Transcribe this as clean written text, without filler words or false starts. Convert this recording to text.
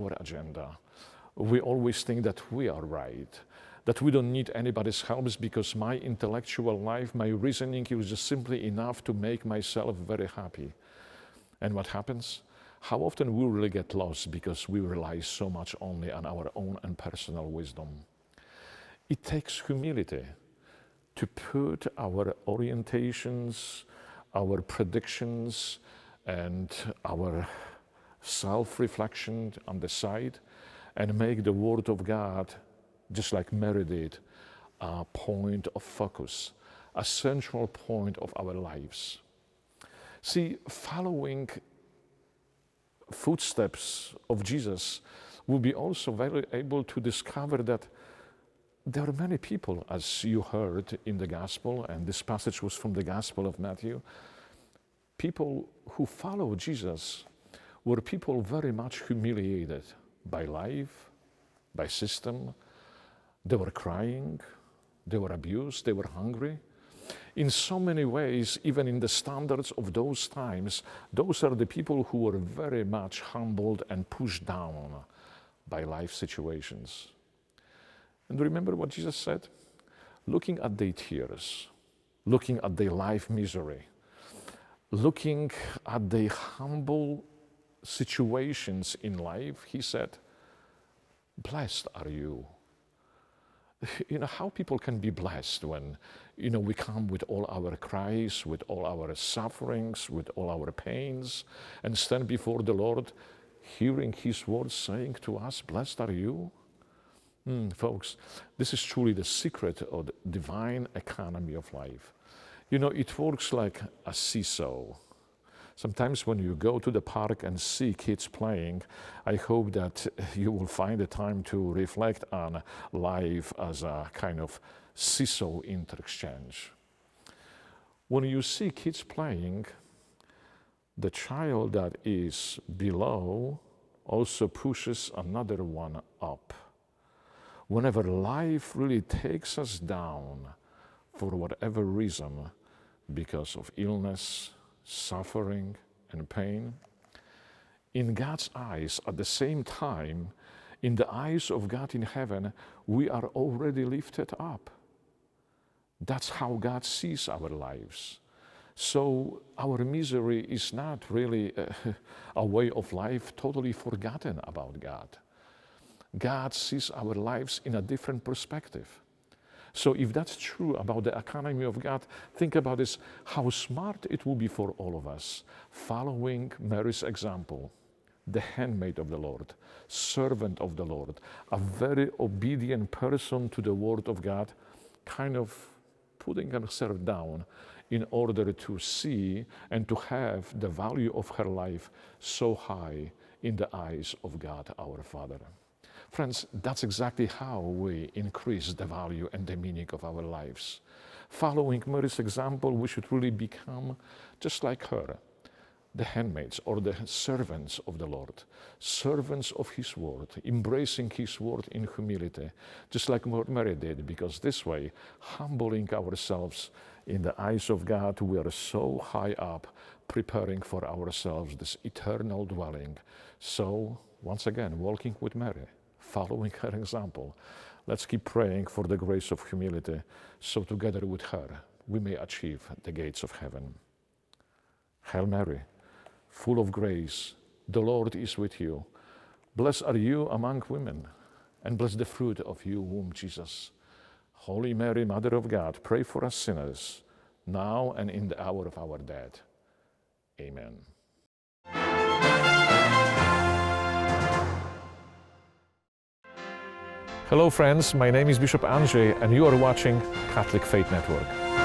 our agenda. We always think that we are right, that we don't need anybody's help because my intellectual life, my reasoning is just simply enough to make myself very happy. And what happens? How often we really get lost because we rely so much only on our own and personal wisdom. It takes humility to put our orientations, our predictions, and our self-reflection on the side and make the Word of God, just like Mary did, a point of focus, a central point of our lives. See, following footsteps of Jesus, we'll be also very able to discover that there are many people, as you heard in the Gospel, and this passage was from the Gospel of Matthew, people who follow Jesus were people very much humiliated by life, by system. They were crying, they were abused, they were hungry. In so many ways, even in the standards of those times, those are the people who were very much humbled and pushed down by life situations. And remember what Jesus said? Looking at their tears, looking at their life misery, looking at their humble situations in life, he said, blessed are you. You know, how people can be blessed when, you know, we come with all our cries, with all our sufferings, with all our pains, and stand before the Lord, hearing His words saying to us, blessed are you. Folks, this is truly the secret of the divine economy of life. You know, it works like a seesaw. Sometimes when you go to the park and see kids playing, I hope that you will find the time to reflect on life as a kind of seesaw interchange. When you see kids playing, the child that is below also pushes another one up. Whenever life really takes us down for whatever reason, because of illness, suffering, and pain, in God's eyes, at the same time, in the eyes of God in heaven, we are already lifted up. That's how God sees our lives. So our misery is not really a way of life totally forgotten about God. God sees our lives in a different perspective. So if that's true about the economy of God, think about this, how smart it will be for all of us, following Mary's example, the handmaid of the Lord, servant of the Lord, a very obedient person to the Word of God, kind of putting herself down in order to see and to have the value of her life so high in the eyes of God our Father. Friends, that's exactly how we increase the value and the meaning of our lives. Following Mary's example, we should really become just like her, the handmaids or the servants of the Lord, servants of His Word, embracing His Word in humility, just like Mary did, because this way, humbling ourselves in the eyes of God, we are so high up, preparing for ourselves this eternal dwelling. So, once again, walking with Mary, following her example. Let's keep praying for the grace of humility, so together with her, we may achieve the gates of heaven. Hail Mary, full of grace, the Lord is with you. Blessed are you among women, and blessed the fruit of your womb, Jesus. Holy Mary, Mother of God, pray for us sinners, now and in the hour of our death. Amen. Hello friends, my name is Bishop Andrzej and you are watching Catholic Faith Network.